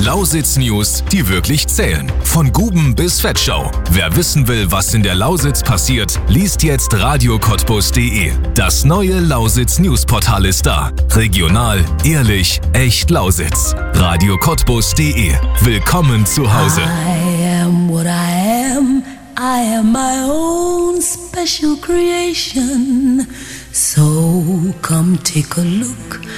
Lausitz News, die wirklich zählen. Von Guben bis Vetschau. Wer wissen will, was in der Lausitz passiert, liest jetzt radiocottbus.de. Das neue Lausitz Newsportal ist da. Regional, ehrlich, echt Lausitz. radiocottbus.de. Willkommen zu Hause. I am what I am. I am my own special creation. So come take a look.